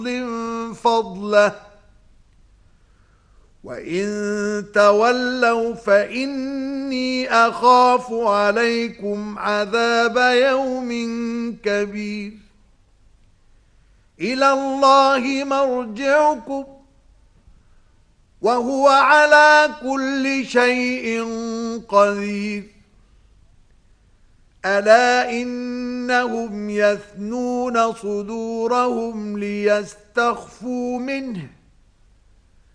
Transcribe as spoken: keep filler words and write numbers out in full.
فضله وإن تولوا فإني أخاف عليكم عذاب يوم كبير إلى الله مرجعكم وهو على كل شيء قدير ألا إنهم يثنون صدورهم ليستخفوا منه